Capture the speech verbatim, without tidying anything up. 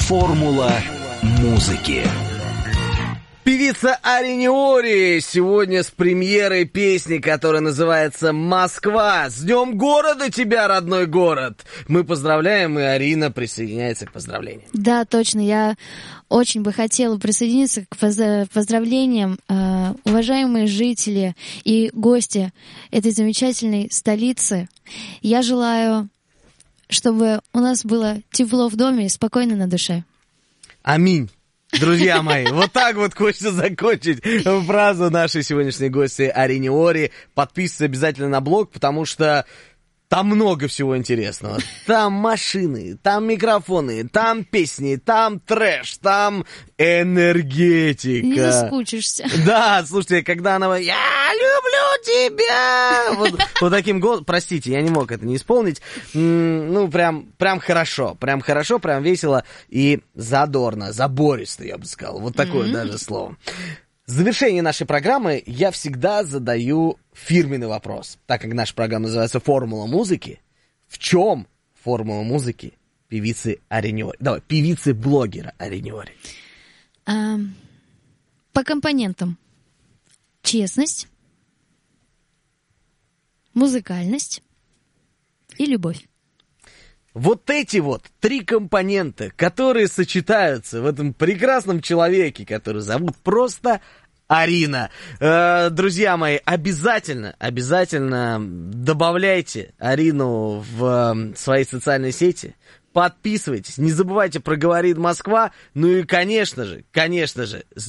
Формула музыки. Певица Ариниори сегодня с премьерой песни, которая называется «Москва». С днем города тебя, родной город! Мы поздравляем, и Арина присоединяется к поздравлениям. Да, точно. Я очень бы хотела присоединиться к поздравлениям. Уважаемые жители и гости этой замечательной столицы, я желаю, чтобы у нас было тепло в доме и спокойно на душе. Аминь. Друзья мои, вот так вот хочется закончить фразу нашей сегодняшней гости Ариниори. Подписывайтесь обязательно на блог, потому что там много всего интересного. Там машины, там микрофоны, там песни, там трэш, там энергетика. Не заскучишься. Да, слушайте, когда она... Я люблю тебя! Вот, вот таким голосом... Простите, я не мог это не исполнить. Ну, прям, прям хорошо. Прям хорошо, прям весело и задорно, забористо, я бы сказал. Вот такое mm-hmm. даже слово. В завершении нашей программы я всегда задаю фирменный вопрос. Так как наша программа называется «Формула музыки», в чем формула музыки певицы Ариниори? Давай, певицы-блогера Ариниори. А, по компонентам. Честность, музыкальность и любовь. Вот эти вот три компонента, которые сочетаются в этом прекрасном человеке, который зовут просто Арина. Э, друзья мои, обязательно, обязательно добавляйте Арину в свои социальные сети. Подписывайтесь, не забывайте про «Говорит Москва». Ну и, конечно же, конечно же,